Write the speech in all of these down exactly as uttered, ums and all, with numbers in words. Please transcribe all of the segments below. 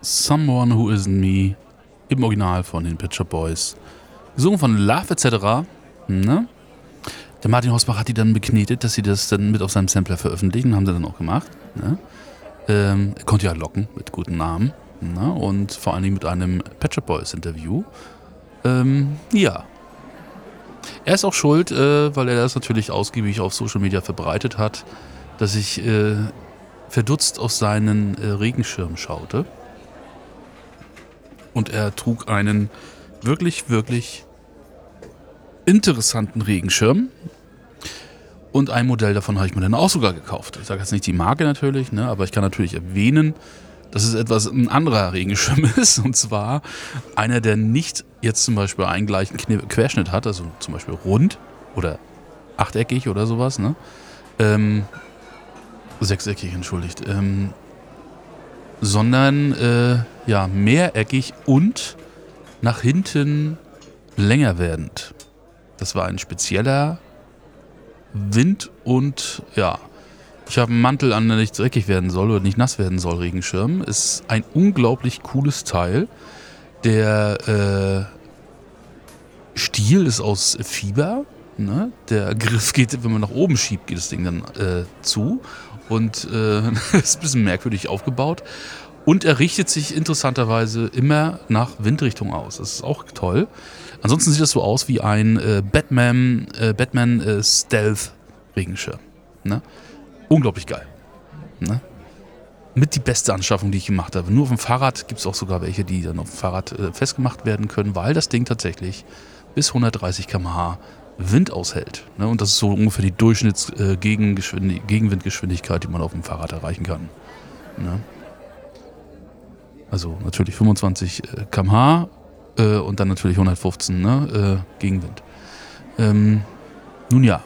Someone Who Isn't Me im Original von den Pet Shop Boys. Gesungen von Love et cetera. Ne? Der Martin Hausbach hat die dann beknetet, dass sie das dann mit auf seinem Sampler veröffentlichen. Haben sie dann auch gemacht. Ne? Ähm, er konnte ja locken mit guten Namen. Ne? Und vor allen Dingen mit einem Pet Shop Boys Interview. Ähm, ja. Er ist auch schuld, äh, weil er das natürlich ausgiebig auf Social Media verbreitet hat, dass ich äh, verdutzt auf seinen äh, Regenschirm schaute. Und er trug einen wirklich, wirklich interessanten Regenschirm. Und ein Modell davon habe ich mir dann auch sogar gekauft. Ich sage jetzt nicht die Marke natürlich, ne, aber ich kann natürlich erwähnen, dass es etwas ein anderer Regenschirm ist. Und zwar einer, der nicht jetzt zum Beispiel einen gleichen Querschnitt hat, also zum Beispiel rund oder achteckig oder sowas, ne? Ähm, sechseckig, entschuldigt. Ähm, sondern äh, ja, mehreckig und nach hinten länger werdend. Das war ein spezieller Wind- und ja, ich habe einen Mantel an, der nicht dreckig werden soll oder nicht nass werden soll, Regenschirm. Ist ein unglaublich cooles Teil. Der äh, Stiel ist aus Fiber. Ne? Der Griff geht, wenn man nach oben schiebt, geht das Ding dann äh, zu. Und äh, ist ein bisschen merkwürdig aufgebaut. Und er richtet sich interessanterweise immer nach Windrichtung aus. Das ist auch toll. Ansonsten sieht das so aus wie ein äh, Batman, äh, Batman äh, Stealth Regenschirm. Ne? Unglaublich geil. Ne? Mit die beste Anschaffung, die ich gemacht habe. Nur auf dem Fahrrad gibt es auch sogar welche, die dann auf dem Fahrrad äh, festgemacht werden können, weil das Ding tatsächlich bis hundertdreißig Kilometer pro Stunde Wind aushält. Ne? Und das ist so ungefähr die Durchschnitts-Gegenwindgeschwindigkeit, äh, die man auf dem Fahrrad erreichen kann. Ne? Also natürlich fünfundzwanzig Kilometer pro Stunde äh, und dann natürlich hundertfünfzehn, ne? äh, Gegenwind. Ähm, nun ja.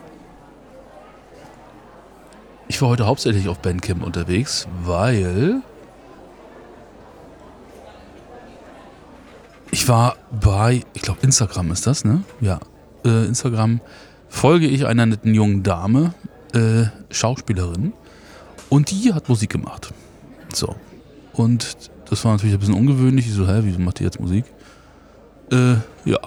Ich war heute hauptsächlich auf Bandcamp unterwegs, weil ich war bei, ich glaube Instagram ist das, ne? Ja, äh, Instagram folge ich einer netten jungen Dame, äh, Schauspielerin, und die hat Musik gemacht. So. Und das war natürlich ein bisschen ungewöhnlich. Ich so, hä, wieso macht die jetzt Musik? Äh, ja.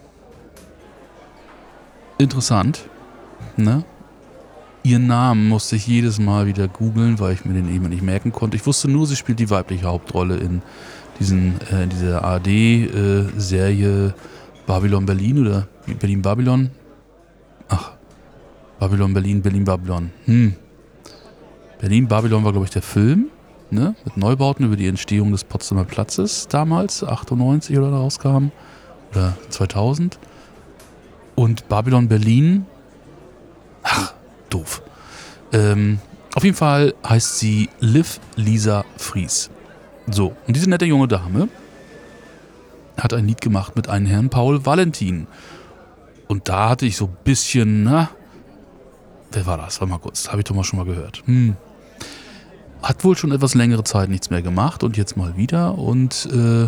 Interessant, ne? Ihren Namen musste ich jedes Mal wieder googeln, weil ich mir den eben nicht merken konnte. Ich wusste nur, sie spielt die weibliche Hauptrolle in diesen, äh, in dieser A R D-Serie äh, Babylon Berlin oder Berlin Babylon. Ach, Babylon Berlin, Berlin Babylon. Hm. Berlin Babylon war, glaube ich, der Film, ne? Mit Neubauten über die Entstehung des Potsdamer Platzes damals, achtundneunzig oder da rauskam. Oder zweitausend. Und Babylon Berlin. Ach, doof. Ähm, auf jeden Fall heißt sie Liv Lisa Fries. So, und diese nette junge Dame hat ein Lied gemacht mit einem Herrn Paul Valentin. Und da hatte ich so ein bisschen, na, wer war das? Warte mal kurz, habe ich doch mal schon mal gehört. Hm. Hat wohl schon etwas längere Zeit nichts mehr gemacht und jetzt mal wieder. Und äh,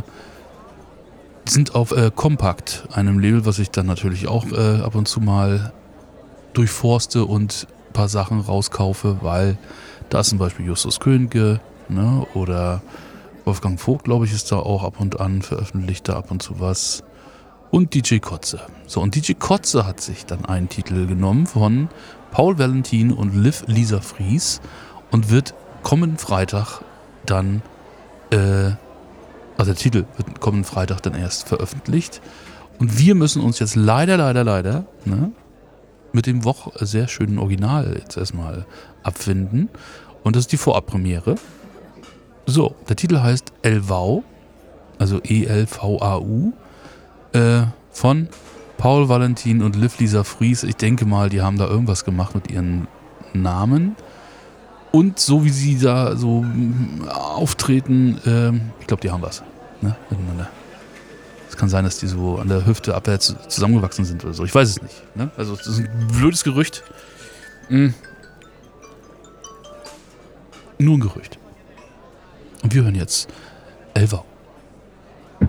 sind auf äh, Compact, einem Label, was ich dann natürlich auch äh, ab und zu mal durchforste und ein paar Sachen rauskaufe, weil da ist zum Beispiel Justus Könige, ne, oder Wolfgang Vogt, glaube ich, ist da auch ab und an, veröffentlicht da ab und zu was. Und D J Kotze. So, und D J Kotze hat sich dann einen Titel genommen von Paul Valentin und Liv Lisa Fries und wird kommenden Freitag dann, äh, also der Titel wird kommenden Freitag dann erst veröffentlicht. Und wir müssen uns jetzt leider, leider, leider, ne, mit dem Woch sehr schönen Original jetzt erstmal abfinden. Und das ist die Vorabpremiere. So, der Titel heißt Elvau, also E L V A U, äh, von Paul Valentin und Liv Lisa Fries. Ich denke mal, die haben da irgendwas gemacht mit ihren Namen. Und so wie sie da so mm, auftreten, äh, ich glaube, die haben was, ne, miteinander. Es kann sein, dass die so an der Hüfte abwärts zusammengewachsen sind oder so. Ich weiß es nicht. Ne? Also das ist ein blödes Gerücht. Mhm. Nur ein Gerücht. Und wir hören jetzt Elvau.